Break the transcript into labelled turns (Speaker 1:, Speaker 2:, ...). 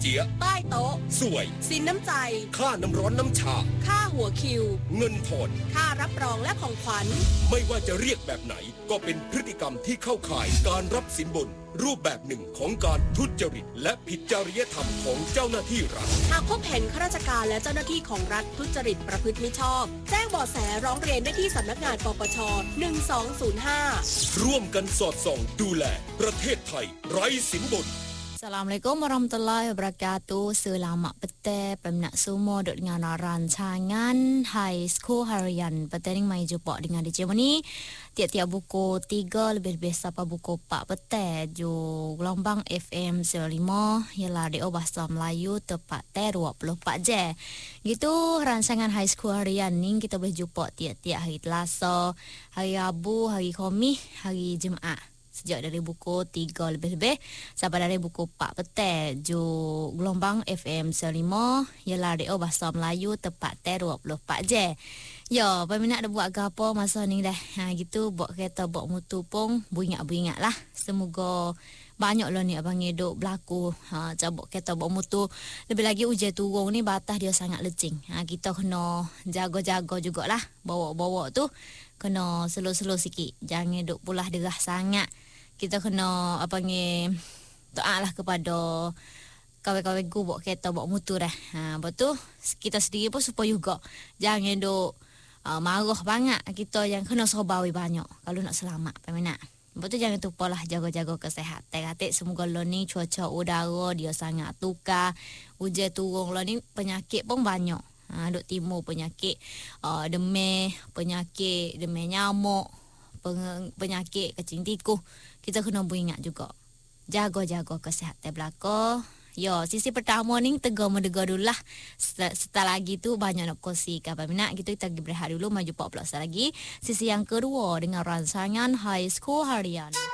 Speaker 1: เจี๊ยใต้โต๊ะสวยสินน้ำใจค่าน้ำร้อนน้ำชาค่าหัวคิวเงินทอนค่ารับรองและของขวัญไม่ว่าจะเรียกแบบไหนก็เป็นพฤติกรรมที่เข้าข่ายการรับสินบนรูปแบบหนึ่งของการทุจริตและผิดจริยธรรมของเจ้าหน้าที่รัฐหากพบเห็นข้าราชการและเจ้าหน้าที่ของรัฐทุจริตประพฤติมิชอบแจ้งเบาะแสร้องเรียนได้ที่สำนักงานปปช1205ร่วมกันสอดส่องดูแลประเทศไทยไร้สินบน
Speaker 2: Assalamualaikum warahmatullahi wabarakatuh. Selamat petang peminat semua duduk dengan rancangan High School Harian. Petang ni mai jumpa dengan DJ Moni. Tiap-tiap buku 3 lebih-lebih sampai buku 4 petang ju gelombang FM 05 ialah radio bahasa Melayu tepat 24 jam. Gitu rancangan High School Harian ni kita boleh jumpa tiap-tiap hari Selasa, hari Rabu, hari Khamis, hari Jumaat. Sejak dari buku 3 lebih-lebih sampai dari buku 4 petang ju gelombang FM 95 ialah radio bahasa Melayu tepat 24 jam. Ya, peminat dah buat apa masa ni dah. Gitu buat kereta buat mutu pun beringat lah. Semoga banyak lah ni abang hidup berlaku cabut kereta buat mutu. Lebih lagi ujian turun ni batas dia sangat lecing. Kita kena jaga-jaga jugalah. Bawa-bawa tu kena slow-slow sikit. Jangan duk pulah derah sangat. Kita kena doa lah kepada kawan-kawan ku bawa kereta bawa motor dah. Betul kita sendiri pun supaya juga jangan duk marah banget kita yang kena sobawi banyak kalau nak selamat peminat. Betul jangan lupa lah jaga-jaga kesihatan. Katik semoga lo ni cuaca udara dia sangat tukar. Hujan turun lo ni penyakit pun banyak. Duk timur penyakit demam nyamuk, penyakit kacing tikus. Kita kena beringat juga. Jaga-jaga kesihatan belaka. Ya, sisi pertama ni tegar-mendegar dulu lah. Setelah lagi tu banyak nak kongsikan peminat. Gitu kita pergi berehat dulu. Maju 14 lagi. Sisi yang kedua dengan rancangan High School Harian.